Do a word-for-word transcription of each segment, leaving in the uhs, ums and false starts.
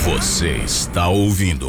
Você está ouvindo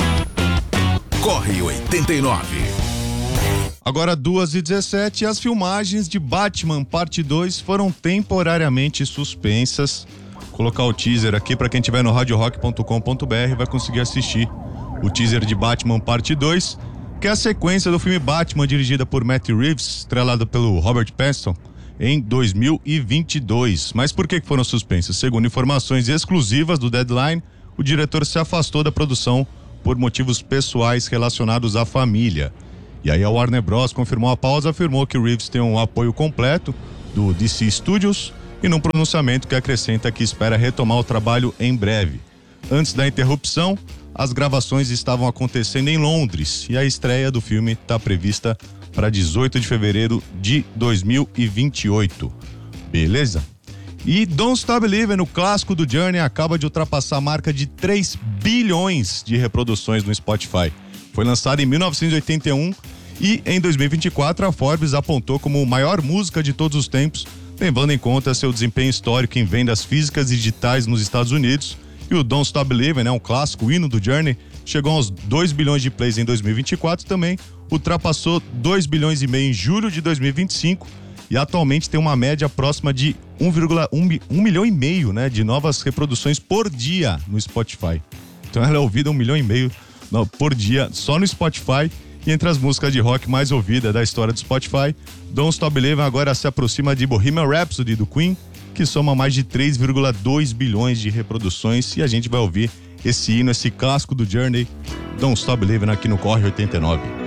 Corre oitenta e nove. Agora duas e dezessete, as filmagens de Batman Parte dois foram temporariamente suspensas. Vou colocar o teaser aqui para quem estiver no radio rock ponto com ponto b r vai conseguir assistir o teaser de Batman Parte dois, que é a sequência do filme Batman, dirigida por Matt Reeves, estrelado pelo Robert Pattinson, em dois mil e vinte e dois. Mas por que foram suspensas? Segundo informações exclusivas do Deadline, o diretor se afastou da produção por motivos pessoais relacionados à família. E aí a Warner Bros. Confirmou a pausa, afirmou que o Reeves tem um apoio completo do D C Studios e num pronunciamento que acrescenta que espera retomar o trabalho em breve. Antes da interrupção, as gravações estavam acontecendo em Londres e a estreia do filme está prevista para dezoito de fevereiro de dois mil e vinte e oito. Beleza? E Don't Stop Believin', o clássico do Journey, acaba de ultrapassar a marca de três bilhões de reproduções no Spotify. Foi lançado em mil novecentos e oitenta e um e em dois mil e vinte e quatro a Forbes apontou como a maior música de todos os tempos, levando em conta seu desempenho histórico em vendas físicas e digitais nos Estados Unidos. E o Don't Stop Believin', né, um clássico, o hino do Journey, chegou aos dois bilhões de plays em dois mil e vinte e quatro também, ultrapassou dois bilhões e meio em julho de dois mil e vinte e cinco e atualmente tem uma média próxima de um vírgula um milhão e meio, né, de novas reproduções por dia no Spotify. Então ela é ouvida um milhão e meio não, por dia só no Spotify. E entre as músicas de rock mais ouvidas da história do Spotify, Don't Stop Believin' agora se aproxima de Bohemian Rhapsody do Queen, que soma mais de três vírgula dois bilhões de reproduções, e a gente vai ouvir esse hino, esse clássico do Journey, Don't Stop Believin' aqui no Corre oitenta e nove.